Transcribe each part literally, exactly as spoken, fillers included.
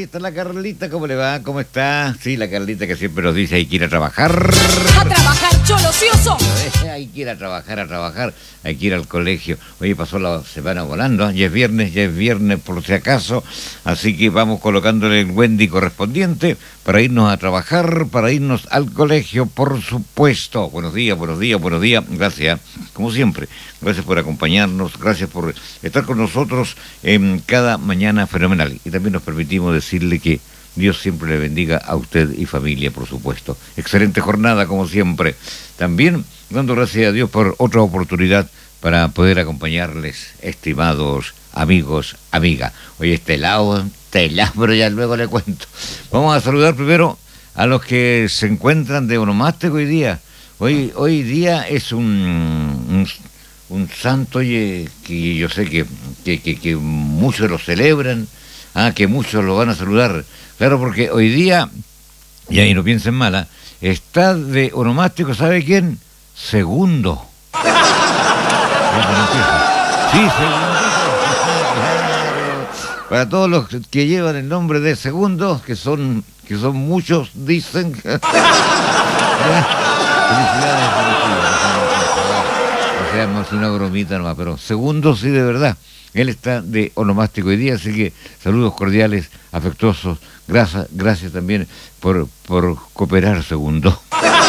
está la Carlita, ¿cómo le va? ¿Cómo está? Sí, la Carlita que siempre nos dice hay que ir a trabajar. ¡A trabajar, cholo ocioso! Hay que ir a trabajar, a trabajar, hay que ir al colegio. Oye, pasó la semana volando, ya es viernes, ya es viernes por si acaso, así que vamos colocándole el Wendy correspondiente para irnos a trabajar, para irnos al colegio, por supuesto. Buenos días, buenos días, buenos días, gracias, como siempre, gracias por acompañarnos, gracias por estar con nosotros en cada mañana fenomenal. Y también nos permitimos decirle que Dios siempre le bendiga a usted y familia, por supuesto. Excelente jornada, como siempre. También dando gracias a Dios por otra oportunidad para poder acompañarles, estimados amigos, amigas. Hoy este helado, este helado, pero ya luego le cuento. Vamos a saludar primero a los que se encuentran de onomástico hoy día. Hoy, hoy día es un, un, un santo oye, que yo sé que, que, que, que muchos lo celebran, ah, que muchos lo van a saludar. Claro, porque hoy día, y ahí no piensen mala, está de onomástico, ¿sabe quién? Segundo. Sí, Segundo. Para todos los que llevan el nombre de Segundo, que son que son muchos, dicen. Felicidades, o sea, más una bromita nomás, pero Segundo sí, de verdad. Él está de onomástico hoy día, así que saludos cordiales, afectuosos. Gracias, gracias también por, por cooperar, Segundo.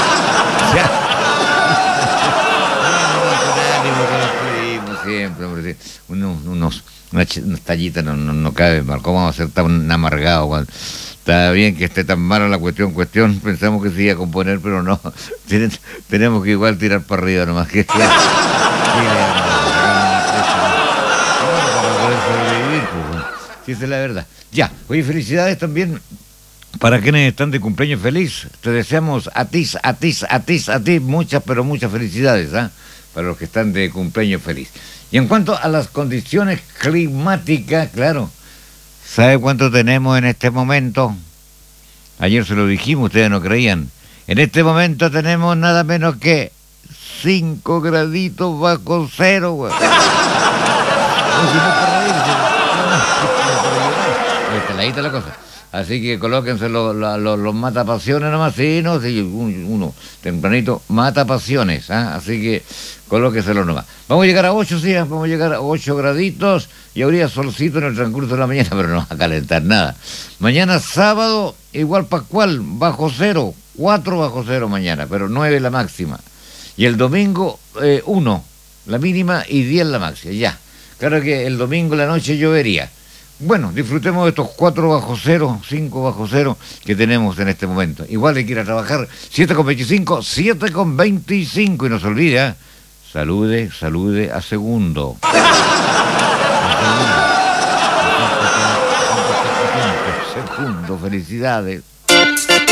Siempre, hombre, unos, unos, unas, unas tallitas no, no, no cabe mal. ¿Cómo vamos a ser tan amargados? Cuando está bien que esté tan mala la cuestión, cuestión, pensamos que se iba a componer, pero no. Tenemos que igual tirar para arriba nomás. Que sí, esa es la verdad. Ya, oye, felicidades también para quienes están de cumpleaños feliz. Te deseamos a ti, a ti, a ti, a ti, muchas, pero muchas felicidades, ¿ah? ¿eh? Para los que están de cumpleaños feliz. Y en cuanto a las condiciones climáticas, claro, ¿sabe cuánto tenemos en este momento? Ayer se lo dijimos, ustedes no creían. En este momento tenemos nada menos que cinco graditos bajo cero, güey. Ahí está la cosa. Así que colóquense los, los, los, los matapasiones nomás, sí, no, sí, uno tempranito matapasiones, ¿eh? Así que colóquenselo nomás. Vamos a llegar a ocho, sí, vamos a llegar a ocho graditos y habría solcito en el transcurso de la mañana, pero no va a calentar nada. Mañana sábado, igual Pascual, bajo cero, cuatro bajo cero mañana, pero nueve la máxima. Y el domingo, eh, uno la mínima y diez la máxima, ya. Claro que el domingo en la noche llovería. Bueno, disfrutemos de estos cuatro bajo cero, cinco bajo cero que tenemos en este momento. Igual hay que ir a trabajar, siete con veinticinco, siete con veinticinco. Y no se olvide, ¿eh? Salude, salude a Segundo. Segundo, felicidades.